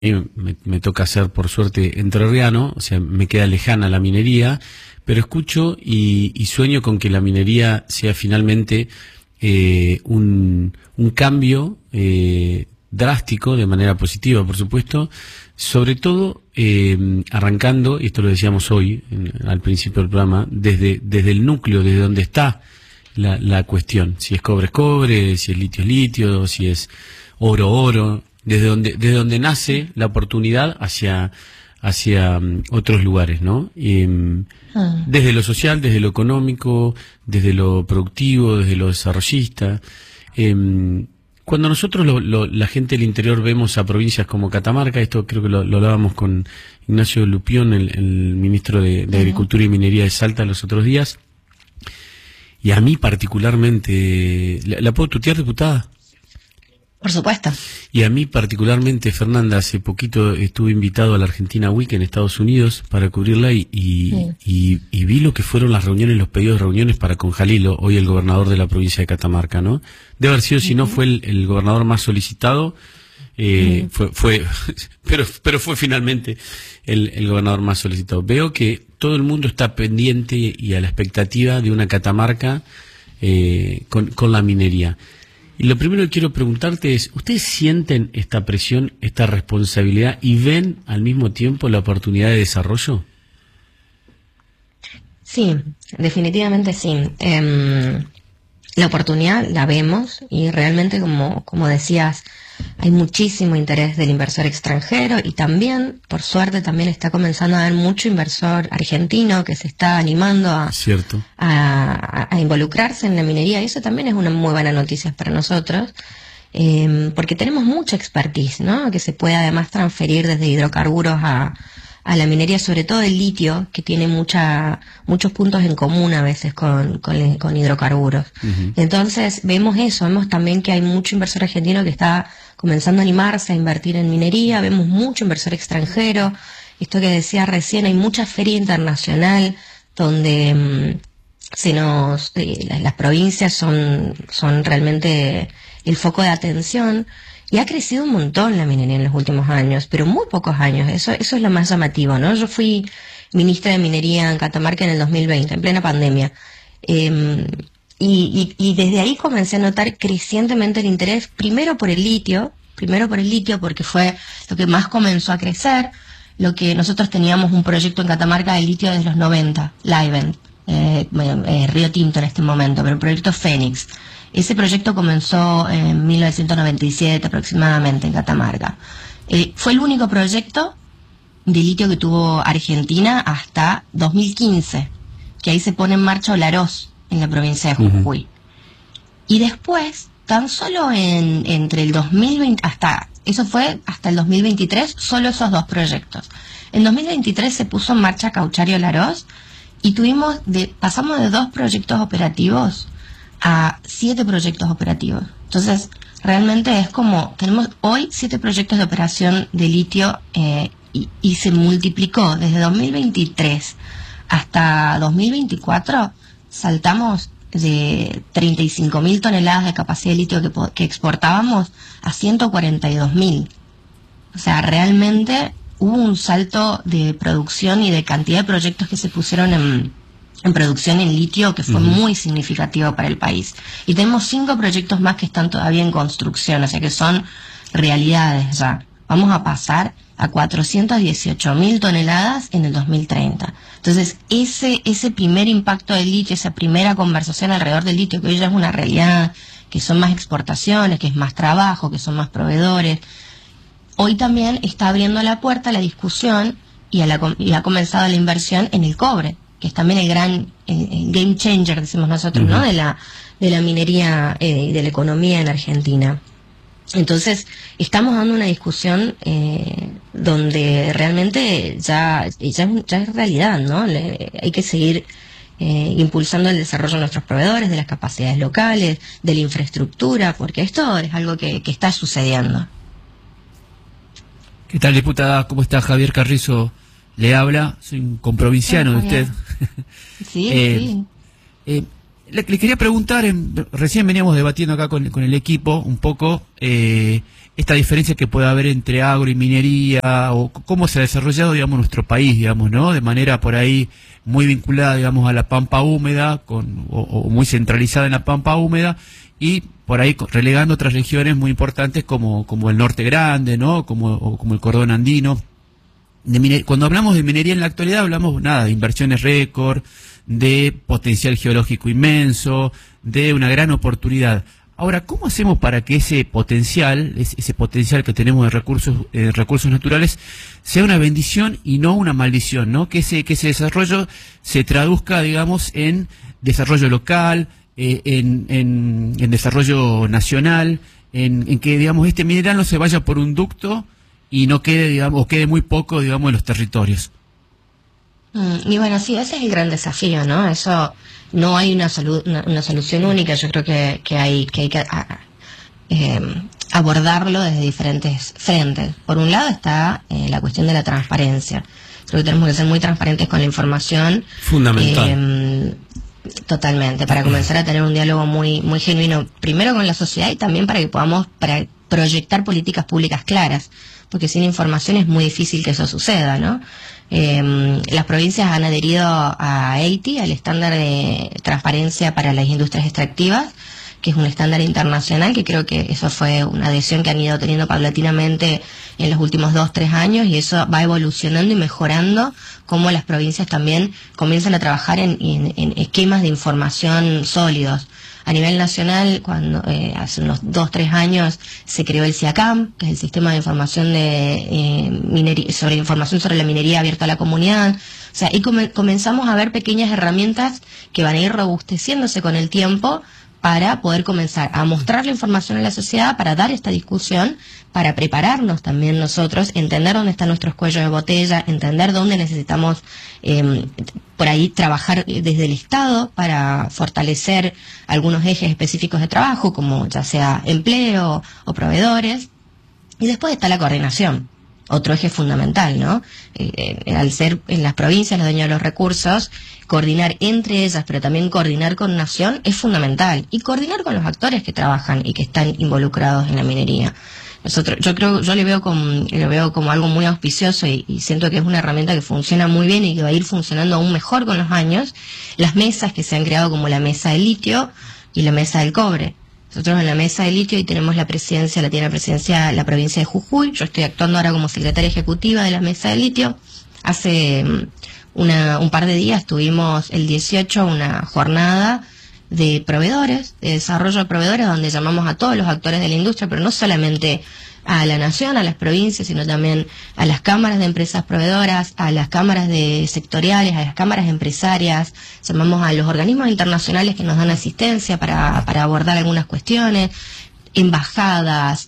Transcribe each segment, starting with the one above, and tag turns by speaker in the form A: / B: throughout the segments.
A: me toca ser, por suerte, entrerriano, o sea, me queda lejana la minería, pero escucho y sueño con que la minería sea finalmente un cambio drástico, de manera positiva, por supuesto, sobre todo arrancando, y esto lo decíamos hoy, al principio del programa, desde el núcleo, desde donde está la cuestión, si es cobre, si es litio, si es oro, desde donde nace la oportunidad hacia otros lugares, ¿no? Desde lo social, desde lo económico, desde lo productivo, desde lo desarrollista. Cuando nosotros, la gente del interior, vemos a provincias como Catamarca, esto creo que lo hablábamos con Ignacio Lupión, el ministro de Agricultura y Minería de Salta, los otros días, y a mí particularmente, ¿la puedo tutear, diputada?
B: Por supuesto.
A: Y a mí particularmente, Fernanda, hace poquito estuve invitado a la Argentina Week en Estados Unidos para cubrirla y vi lo que fueron las reuniones, los pedidos de reuniones para con Jalilo, hoy el gobernador de la provincia de Catamarca, ¿no? Debe haber sido, si no fue el gobernador más solicitado, pero fue finalmente el gobernador más solicitado. Veo que todo el mundo está pendiente y a la expectativa de una Catamarca con la minería. Y lo primero que quiero preguntarte es, ¿ustedes sienten esta presión, esta responsabilidad y ven al mismo tiempo la oportunidad de desarrollo?
B: Sí, definitivamente sí. La oportunidad la vemos y realmente, como decías, hay muchísimo interés del inversor extranjero y también, por suerte, también está comenzando a haber mucho inversor argentino que se está animando a involucrarse en la minería, y eso también es una muy buena noticia para nosotros, porque tenemos mucha expertise, ¿no? Que se puede además transferir desde hidrocarburos a la minería, sobre todo el litio, que tiene muchos puntos en común a veces con hidrocarburos. Entonces vemos también que hay mucho inversor argentino que está comenzando a animarse a invertir en minería, vemos mucho inversor extranjero, esto que decía recién, hay mucha feria internacional donde las provincias son realmente el foco de atención. Y ha crecido un montón la minería en los últimos años, pero muy pocos años. Eso es lo más llamativo, ¿no? Yo fui ministra de Minería en Catamarca en el 2020, en plena pandemia. Y desde ahí comencé a notar crecientemente el interés, primero por el litio, porque fue lo que más comenzó a crecer. Lo que nosotros teníamos un proyecto en Catamarca de litio desde los 90, Livent, Río Tinto en este momento, pero el proyecto Fénix. Ese proyecto comenzó en 1997 aproximadamente en Catamarca. Fue el único proyecto de litio que tuvo Argentina hasta 2015, que ahí se pone en marcha Olaroz en la provincia de Jujuy. Y después, tan solo entre el 2020, eso fue hasta el 2023, solo esos dos proyectos. En 2023 se puso en marcha Caucharí Olaroz y pasamos de 2 proyectos operativos a 7 proyectos operativos. Entonces, realmente es como, tenemos hoy 7 proyectos de operación de litio y se multiplicó desde 2023 hasta 2024, saltamos de 35.000 toneladas de capacidad de litio que exportábamos a 142.000. O sea, realmente hubo un salto de producción y de cantidad de proyectos que se pusieron en producción en litio que fue muy significativo para el país. Y tenemos 5 proyectos más que están todavía en construcción, o sea que son realidades ya. Vamos a pasar a 418.000 toneladas en el 2030. Entonces, ese primer impacto del litio, esa primera conversación alrededor del litio, que hoy ya es una realidad, que son más exportaciones, que es más trabajo, que son más proveedores, hoy también está abriendo la puerta a la discusión y ha comenzado la inversión en el cobre, que es también el gran game changer, decimos nosotros, ¿no? De la minería y de la economía en Argentina. Entonces, estamos dando una discusión donde realmente ya es realidad, ¿no? Hay que seguir impulsando el desarrollo de nuestros proveedores, de las capacidades locales, de la infraestructura, porque esto es algo que está sucediendo.
C: ¿Qué tal, diputada? ¿Cómo está? Javier Carrizo le habla, soy un comprovinciano de usted.
B: Sí, sí.
C: Le quería preguntar, recién veníamos debatiendo acá con el equipo un poco esta diferencia que puede haber entre agro y minería, o cómo se ha desarrollado, digamos, nuestro país, digamos, ¿no? De manera por ahí muy vinculada, digamos, a la pampa húmeda, o muy centralizada en la pampa húmeda, y por ahí relegando otras regiones muy importantes como el Norte Grande, ¿no? Como el Cordón Andino. Cuando hablamos de minería en la actualidad hablamos de inversiones récord, de potencial geológico inmenso, de una gran oportunidad. Ahora, ¿cómo hacemos para que ese potencial que tenemos de recursos naturales sea una bendición y no una maldición, ¿no? Que ese desarrollo se traduzca, digamos, en desarrollo local, en desarrollo nacional, en que, digamos, este mineral no se vaya por un ducto y no quede, digamos, o quede muy poco, digamos, en los territorios.
B: Y bueno, sí, ese es el gran desafío, ¿no? Eso, no hay una solución única. Yo creo que hay que abordarlo desde diferentes frentes. Por un lado está la cuestión de la transparencia. Creo que tenemos que ser muy transparentes con la información.
A: Fundamental.
B: Totalmente, para comenzar a tener un diálogo muy genuino, primero con la sociedad y también para que podamos proyectar políticas públicas claras, porque sin información es muy difícil que eso suceda, ¿no? Las provincias han adherido a EITI, al estándar de transparencia para las industrias extractivas, que es un estándar internacional, que creo que eso fue una adhesión que han ido teniendo paulatinamente en los últimos 2-3 años, y eso va evolucionando y mejorando cómo las provincias también comienzan a trabajar en esquemas de información sólidos. A nivel nacional, cuando hace unos 2-3 años se creó el SIACAM, que es el Sistema de Información sobre Información sobre la Minería abierto a la comunidad. O sea, y comenzamos a ver pequeñas herramientas que van a ir robusteciéndose con el tiempo para poder comenzar a mostrar la información a la sociedad, para dar esta discusión, para prepararnos también nosotros, entender dónde están nuestros cuellos de botella, entender dónde necesitamos por ahí trabajar desde el Estado para fortalecer algunos ejes específicos de trabajo, como ya sea empleo o proveedores. Y después está la coordinación, otro eje fundamental, ¿no? Al ser en las provincias los dueños de los recursos, coordinar entre ellas, pero también coordinar con nación es fundamental. Y coordinar con los actores que trabajan y que están involucrados en la minería. Yo lo veo como algo muy auspicioso y siento que es una herramienta que funciona muy bien y que va a ir funcionando aún mejor con los años. Las mesas que se han creado, como la mesa del litio y la mesa del cobre. Nosotros en la mesa de litio y tenemos la presidencia la provincia de Jujuy. Yo estoy actuando ahora como secretaria ejecutiva de la mesa de litio. Hace un par de días tuvimos el 18 una jornada de proveedores, de desarrollo de proveedores, donde llamamos a todos los actores de la industria, pero no solamente a la nación, a las provincias, sino también a las cámaras de empresas proveedoras, a las cámaras de sectoriales, a las cámaras empresarias. Llamamos a los organismos internacionales que nos dan asistencia para abordar algunas cuestiones, embajadas,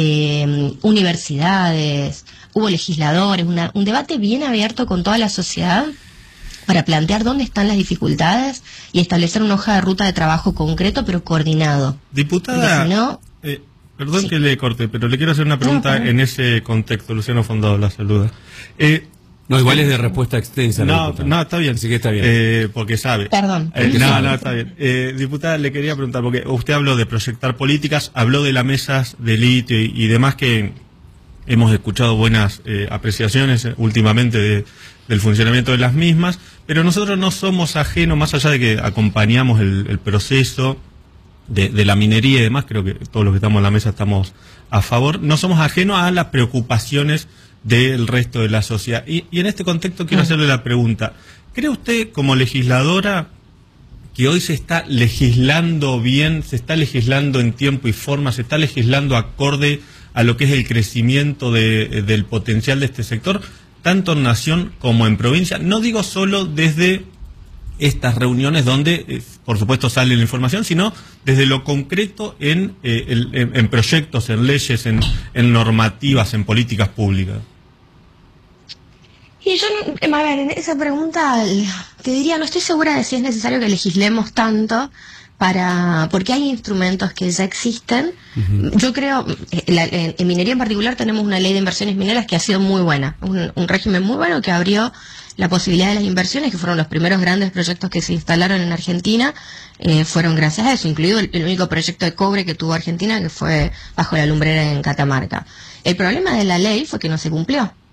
B: universidades, hubo legisladores, un debate bien abierto con toda la sociedad para plantear dónde están las dificultades y establecer una hoja de ruta de trabajo concreto pero coordinado.
D: Diputada,
B: si no,
D: perdón
B: sí.
D: Que le corte, pero le quiero hacer una pregunta en ese contexto. Luciano Fondado la saluda.
A: No, igual es de respuesta extensa.
D: No, está bien.
A: Así que está bien.
D: Porque sabe.
B: Perdón.
D: No, está bien. Diputada, le quería preguntar, porque usted habló de proyectar políticas, habló de las mesas de litio y demás, que hemos escuchado buenas apreciaciones últimamente del funcionamiento de las mismas, pero nosotros no somos ajenos, más allá de que acompañamos el proceso de la minería y demás, creo que todos los que estamos en la mesa estamos a favor, no somos ajenos a las preocupaciones del resto de la sociedad. Y en este contexto quiero hacerle la pregunta: ¿cree usted, como legisladora, que hoy se está legislando bien, se está legislando en tiempo y forma, se está legislando acorde a lo que es el crecimiento del potencial de este sector, tanto en nación como en provincia? No digo solo desde estas reuniones donde, por supuesto, sale la información, sino desde lo concreto en proyectos, en leyes, en normativas, en políticas públicas.
B: Y yo, a ver, en esa pregunta te diría, no estoy segura de si es necesario que legislemos tanto, porque hay instrumentos que ya existen. Yo creo, en minería en particular tenemos una ley de inversiones mineras que ha sido muy buena, un régimen muy bueno que abrió la posibilidad de las inversiones, que fueron los primeros grandes proyectos que se instalaron en Argentina, fueron gracias a eso, incluido el único proyecto de cobre que tuvo Argentina, que fue bajo la lumbrera en Catamarca. El problema de la ley fue que no se cumplió.